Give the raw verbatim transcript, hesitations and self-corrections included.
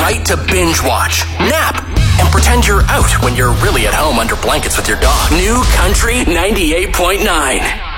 right to binge watch, nap, and pretend you're out when you're really at home under blankets with your dog. New Country ninety-eight point nine.